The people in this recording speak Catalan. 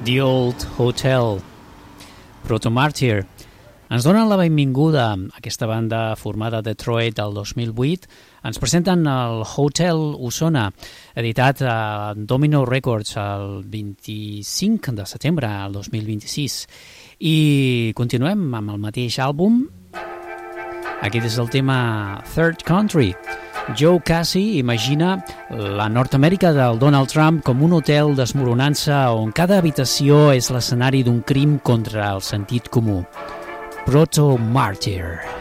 The Old Hotel, Proto-Martyr. Ens donen la benvinguda a aquesta banda formada a Detroit el 2008. Ens presenten el Hotel Osona, editat a Domino Records el 25 de setembre del 2026. I continuem amb el mateix àlbum. Aquest és el tema Third Country. Joe Casey imagina la Nord-Amèrica del Donald Trump com un hotel desmoronant-se on cada habitació és l'escenari d'un crim contra el sentit comú. Proto-Martyr.